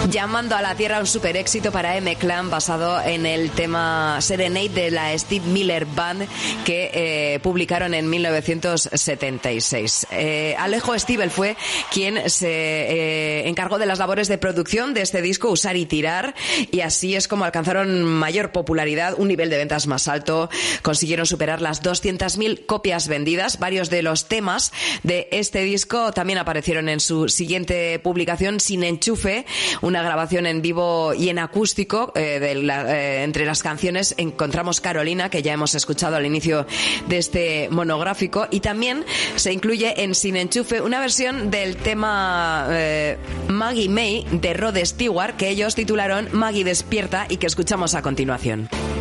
Llamando a la Tierra, un super éxito para M-Clan basado en el tema Serenade de la Steve Miller Band que publicaron en 1976. Alejo Stivel fue quien se encargó de las labores de producción de este disco, Usar y Tirar, y así es como alcanzaron mayor popularidad, un nivel de ventas más alto, consiguieron superar las 200.000 copias vendidas. Varios de los temas de este disco también aparecieron en su siguiente publicación, Sin Enchufe, una grabación en vivo y en acústico. Entre las canciones encontramos Carolina, que ya hemos escuchado al inicio de este monográfico, y también se incluye en Sin Enchufe una versión del tema Maggie May de Rod Stewart, que ellos titularon Maggie Despierta y que escuchamos a continuación.